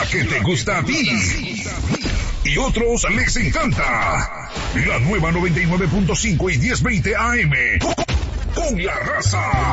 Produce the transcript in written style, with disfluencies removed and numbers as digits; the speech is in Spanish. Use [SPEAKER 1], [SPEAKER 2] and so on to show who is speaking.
[SPEAKER 1] la que te gusta a ti y otros les encanta. La nueva 99.5 y 1020 AM con la raza.